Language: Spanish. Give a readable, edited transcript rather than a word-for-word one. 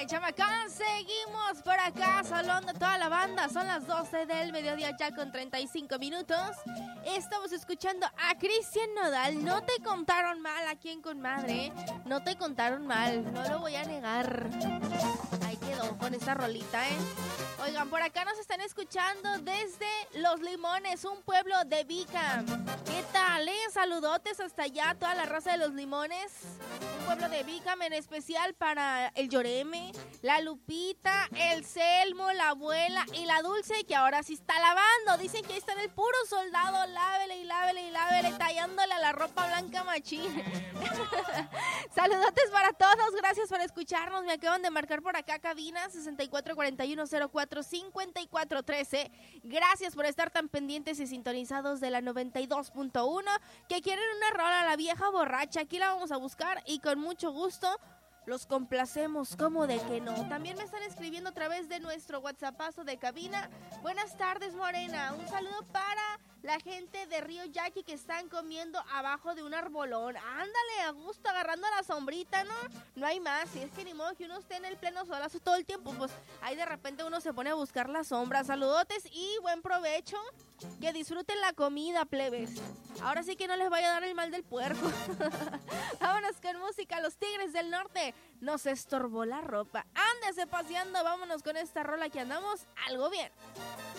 chamacán, seguimos por acá, saludando a toda la banda. Son las 12 del mediodía ya con 35 minutos. Estamos escuchando a Cristian Nodal. No te contaron mal aquí en Conmadre, no te contaron mal, no lo voy a negar. Ahí quedó con esta rolita, Oigan, por acá nos están escuchando desde Los Limones, un pueblo de Vica. ¿Qué tal, Saludotes hasta allá, toda la raza de Los Limones. Un pueblo de Vica, en especial para el Lloreme, la Lupita, el Selmo, la abuela y la Dulce, que ahora sí está lavando. Dicen que ahí está en el puro soldado, lávele y lávele y lávele, tallándole a la ropa blanca machín. Saludotes para todos, gracias por escucharnos. Me acaban de marcar por acá cabina 6441045413. Gracias por estar tan pendientes y sintonizados de la 92.1. Que quieren una rola a la vieja borracha, aquí la vamos a buscar y con mucho gusto los complacemos, como de que no. También me están escribiendo a través de nuestro WhatsAppazo de cabina. Buenas tardes, Morena. Un saludo para la gente de Río Yaqui que están comiendo abajo de un arbolón. Ándale, a gusto, agarrando la sombrita, ¿no? No hay más. Si es que ni modo que uno esté en el pleno solazo todo el tiempo, pues ahí de repente uno se pone a buscar la sombra. Saludotes y buen provecho. Que disfruten la comida, plebes. Ahora sí que no les vaya a dar el mal del puerco. Vámonos con música. Los Tigres del Norte. Nos estorbó la ropa. Ándese paseando. Vámonos con esta rola que andamos algo bien.